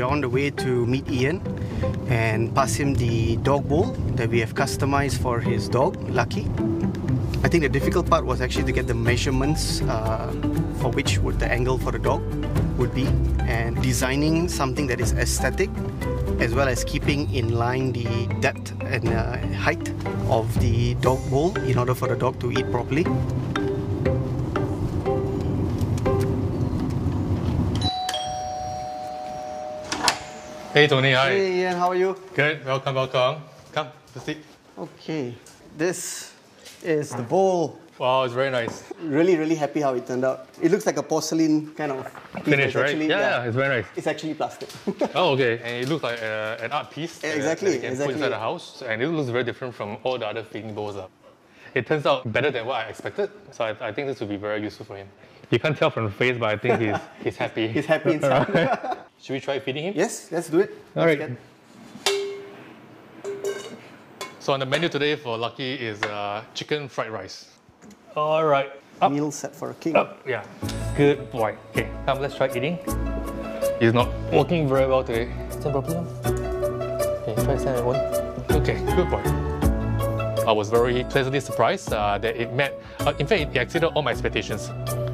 on the way to meet Ian and pass him the dog bowl that we have customized for his dog, Lucky. I think the difficult part was actually to get the measurements for which would the angle for the dog would be, and designing something that is aesthetic as well as keeping in line the depth and height of the dog bowl in order for the dog to eat properly. Hey Tony, hi. Hey Ian, how are you? Good, welcome. Come, have a seat. Okay, this is the bowl. Wow, it's very nice. Really happy how it turned out. It looks like a porcelain kind of Finish, right? Actually, yeah, it's very nice. It's actually plastic. Oh, okay. And it looks like an art piece Exactly, that you can put inside the house. And it looks very different from all the other feeding bowls. It turns out better than what I expected. So I think this will be very useful for him. You can't tell from the face, but I think he's happy. He's happy inside. Should we try feeding him? Yes, let's do it. All right. So on the menu today for Lucky is chicken fried rice. All right. Up. Meal set for a king. Up. Yeah. Good boy. Okay, come, let's try eating. He's not working very well today. Stand properly. Okay, try stand at one. Okay, good boy. I was very pleasantly surprised that it met, in fact, it exceeded all my expectations.